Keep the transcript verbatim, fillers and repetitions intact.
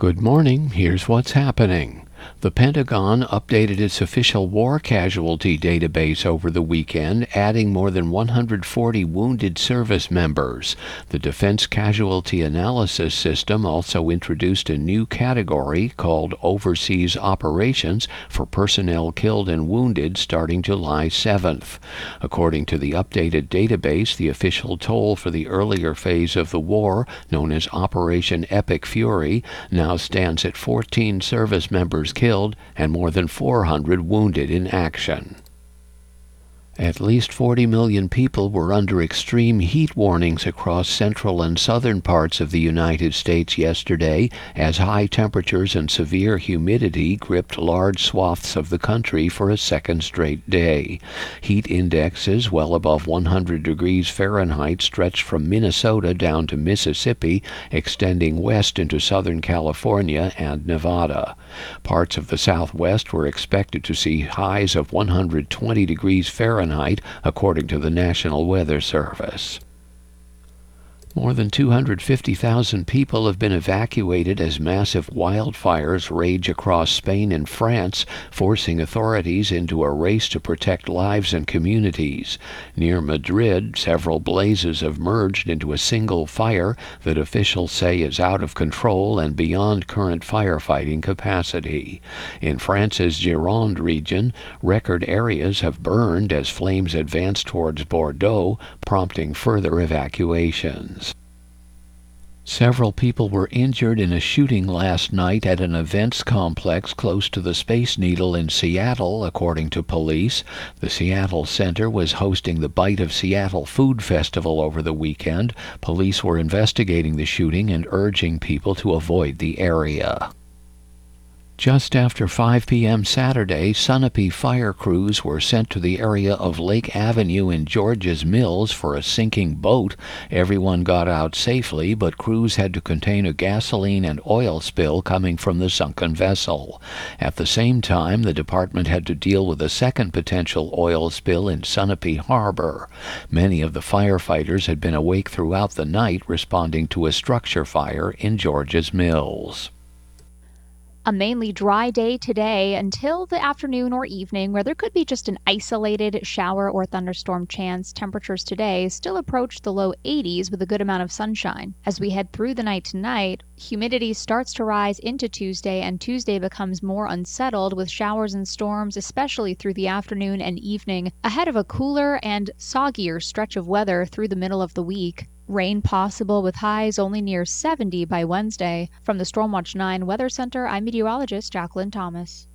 Good morning. Here's what's happening. The Pentagon updated its official war casualty database over the weekend, adding more than one hundred forty wounded service members. The Defense Casualty Analysis System also introduced a new category called Overseas Operations for personnel killed and wounded starting July seventh. According to the updated database, the official toll for the earlier phase of the war, known as Operation Epic Fury, now stands at fourteen service members killed and more than four hundred wounded in action. At least forty million people were under extreme heat warnings across central and southern parts of the United States yesterday as high temperatures and severe humidity gripped large swaths of the country for a second straight day. Heat indexes well above one hundred degrees Fahrenheit stretched from Minnesota down to Mississippi, extending west into Southern California and Nevada. Parts of the Southwest were expected to see highs of one hundred twenty degrees Fahrenheit, according to the National Weather Service. More than two hundred fifty thousand people have been evacuated as massive wildfires rage across Spain and France, forcing authorities into a race to protect lives and communities. Near Madrid, several blazes have merged into a single fire that officials say is out of control and beyond current firefighting capacity. In France's Gironde region, record areas have burned as flames advance towards Bordeaux, prompting further evacuations. Several people were injured in a shooting last night at an events complex close to the Space Needle in Seattle, according to police. The Seattle Center was hosting the Bite of Seattle Food Festival over the weekend. Police were investigating the shooting and urging people to avoid the area. Just after five p.m. Saturday, Sunapee fire crews were sent to the area of Lake Avenue in Georges Mills for a sinking boat. Everyone got out safely, but crews had to contain a gasoline and oil spill coming from the sunken vessel. At the same time, the department had to deal with a second potential oil spill in Sunapee Harbor. Many of the firefighters had been awake throughout the night responding to a structure fire in Georges Mills. A mainly dry day today until the afternoon or evening, where there could be just an isolated shower or thunderstorm chance. Temperatures today still approach the low eighties with a good amount of sunshine. As we head through the night tonight, humidity starts to rise into Tuesday, and Tuesday becomes more unsettled with showers and storms, especially through the afternoon and evening, ahead of a cooler and soggier stretch of weather through the middle of the week. Rain possible with highs only near seventy by Wednesday. From the Stormwatch nine Weather Center, I'm meteorologist Jacqueline Thomas.